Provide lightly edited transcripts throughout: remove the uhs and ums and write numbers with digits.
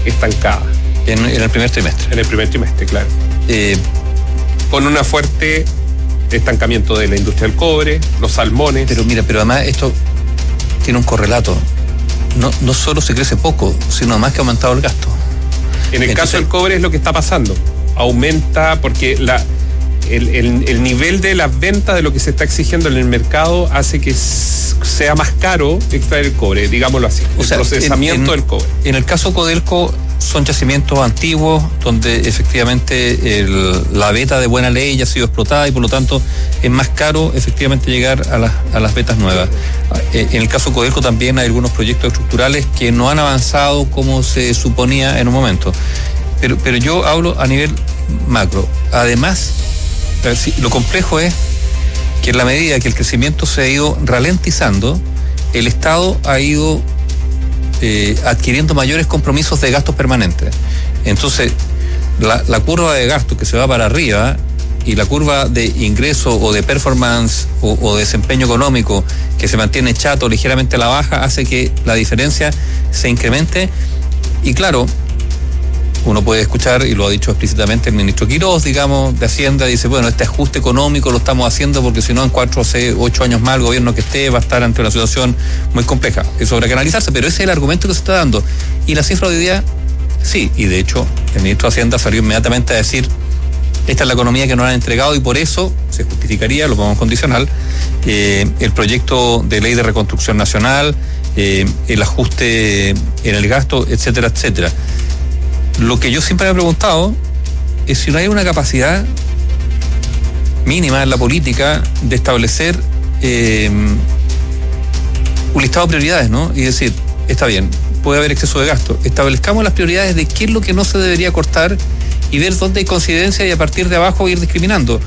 estancada. En el primer trimestre. En el primer trimestre, claro. Con una fuerte estancamiento de la industria del cobre, los salmones. Pero además esto tiene un correlato. No solo se crece poco, sino además que ha aumentado el gasto. En el caso del cobre es lo que está pasando. Aumenta porque el nivel de las ventas de lo que se está exigiendo en el mercado hace que sea más caro extraer el cobre, digámoslo así. El procesamiento del cobre. En el caso Codelco son yacimientos antiguos donde efectivamente la veta de buena ley ya ha sido explotada y por lo tanto es más caro efectivamente llegar a las vetas nuevas. En el caso Codelco también hay algunos proyectos estructurales que no han avanzado como se suponía en un momento. Pero yo hablo a nivel macro. Además, lo complejo es que en la medida que el crecimiento se ha ido ralentizando, el Estado ha ido adquiriendo mayores compromisos de gastos permanentes. Entonces, la curva de gasto que se va para arriba y la curva de ingreso o de performance o desempeño económico que se mantiene chato ligeramente a la baja hace que la diferencia se incremente. Y claro, uno puede escuchar, y lo ha dicho explícitamente el ministro Quirós, digamos, de Hacienda, dice, bueno, este ajuste económico lo estamos haciendo porque si no en 4 o 8 años más el gobierno que esté va a estar ante una situación muy compleja. Eso habrá que analizarse, pero ese es el argumento que se está dando. Y la cifra de hoy día, sí, y de hecho el ministro de Hacienda salió inmediatamente a decir, esta es la economía que nos han entregado y por eso se justificaría, lo ponemos condicional, el proyecto de ley de reconstrucción nacional, el ajuste en el gasto, etcétera, etcétera. Lo que yo siempre me he preguntado es si no hay una capacidad mínima en la política de establecer un listado de prioridades, ¿no? Y decir, está bien, puede haber exceso de gasto, establezcamos las prioridades de qué es lo que no se debería cortar y ver dónde hay coincidencia y a partir de abajo ir discriminando.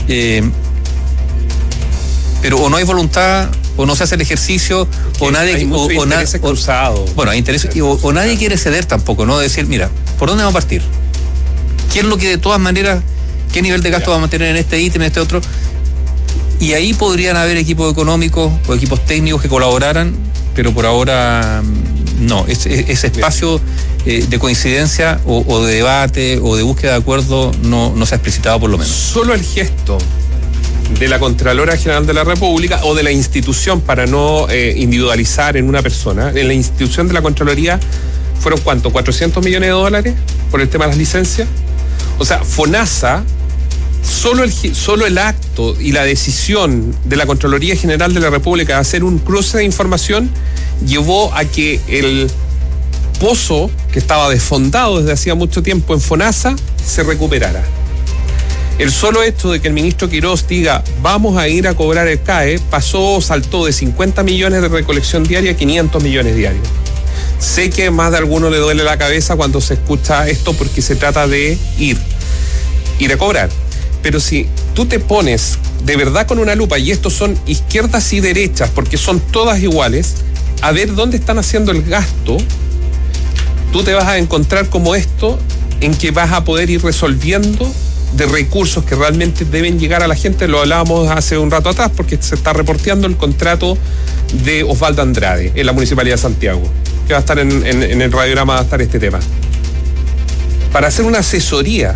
Pero o no hay voluntad, o no se hace el ejercicio, o nadie... Hay mucho interés cruzado. Bueno, hay interés, o nadie quiere ceder tampoco, ¿no? Decir, mira, ¿por dónde vamos a partir? ¿Qué es lo que de todas maneras, qué nivel de gasto vamos a tener en este ítem, en este otro? Y ahí podrían haber equipos económicos o equipos técnicos que colaboraran, pero por ahora no. Ese espacio de coincidencia o de debate o de búsqueda de acuerdo no se ha explicitado por lo menos. Solo el gesto de la Contralora General de la República o de la institución, para no individualizar en una persona, en la institución de la Contraloría fueron ¿cuánto? $400 millones por el tema de las licencias. O sea, FONASA, solo el acto y la decisión de la Contraloría General de la República de hacer un cruce de información llevó a que el pozo que estaba desfondado desde hacía mucho tiempo en FONASA se recuperara. El solo hecho de que el ministro Quirós diga vamos a ir a cobrar el CAE saltó de 50 millones de recolección diaria a 500 millones diarios. Sé que más de alguno le duele la cabeza cuando se escucha esto porque se trata de ir a cobrar. Pero si tú te pones de verdad con una lupa, y estos son izquierdas y derechas porque son todas iguales, a ver dónde están haciendo el gasto, tú te vas a encontrar como esto, en que vas a poder ir resolviendo de recursos que realmente deben llegar a la gente. Lo hablábamos hace un rato atrás porque se está reporteando el contrato de Osvaldo Andrade en la Municipalidad de Santiago, que va a estar en el radiograma, va a estar este tema, para hacer una asesoría,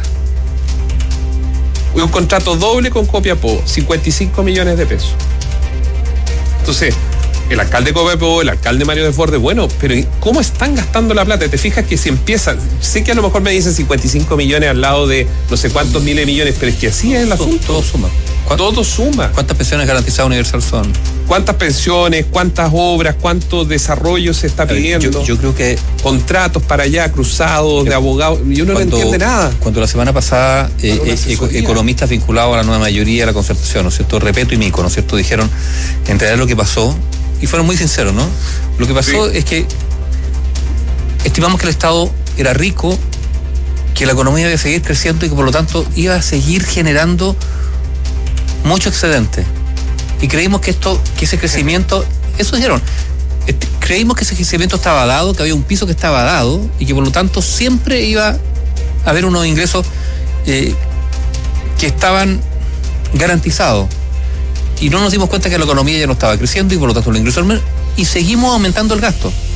un contrato doble con Copiapó, 55 millones de pesos. Entonces, el alcalde de Copiapó, el alcalde Mario Desbordes, bueno, pero ¿cómo están gastando la plata? Te fijas que si empieza, sé que a lo mejor me dicen 55 millones al lado de no sé cuántos miles de millones, pero es que así es el asunto. Todo suma. Todo suma. ¿Cuántas pensiones garantizadas universal son? ¿Cuántas pensiones, cuántas obras, cuánto desarrollo se está pidiendo? Yo creo que... Contratos para allá, cruzados de abogados, y uno no entiende nada. Cuando la semana pasada economistas vinculados a la nueva mayoría de la concertación, ¿no es cierto? Repeto y Mico, ¿no es cierto? Dijeron, en realidad lo que pasó, y fueron muy sinceros, ¿no? Lo que pasó es que estimamos que el Estado era rico, que la economía iba a seguir creciendo y que por lo tanto iba a seguir generando mucho excedente. Y creímos que ese crecimiento, eso dijeron, creímos que ese crecimiento estaba dado, que había un piso que estaba dado y que por lo tanto siempre iba a haber unos ingresos que estaban garantizados. Y no nos dimos cuenta que la economía ya no estaba creciendo y por lo tanto los ingresos y seguimos aumentando el gasto.